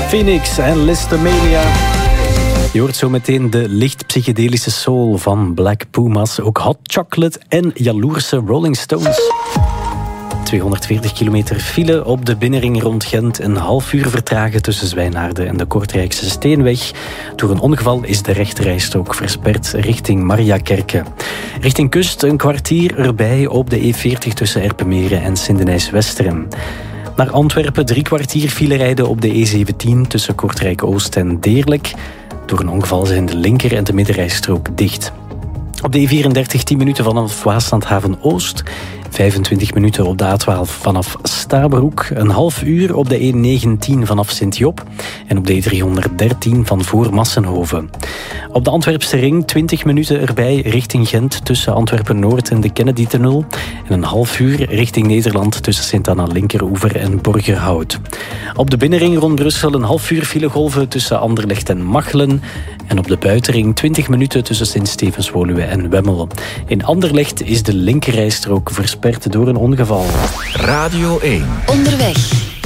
Phoenix en Lisztomania. Je hoort zo meteen de licht psychedelische soul van Black Pumas. Ook Hot Chocolate en jaloerse Rolling Stones. 240 kilometer file op de binnenring rond Gent. Een half uur vertragen tussen Zwijnaarden en de Kortrijkse Steenweg. Door een ongeval is de rechterrijstrook versperd richting Mariakerke. Richting kust een kwartier erbij op de E40 tussen Erpenmeren en Sindenijs-Westerem. Naar Antwerpen 3 kwartier file rijden op de E17 tussen Kortrijk-Oost en Deerlijk. Door een ongeval zijn de linker- en de middenrijstrook dicht. Op de E34 10 minuten vanaf Waaslandhaven-Oost. 25 minuten op de A12 vanaf Stabroek. Een half uur op de E19 vanaf Sint-Job. En op de E313 van voor Massenhoven. Op de Antwerpse ring 20 minuten erbij richting Gent tussen Antwerpen-Noord en de Kennedy-tunnel. En een half uur richting Nederland tussen Sint-Anna-Linkeroever en Borgerhout. Op de binnenring rond Brussel een half uur filegolven tussen Anderlecht en Machelen. En op de buitenring 20 minuten tussen Sint-Stevens-Woluwe en Wemmel. In Anderlecht is de linkerrijstrook versperd door een ongeval. Radio 1. Onderweg.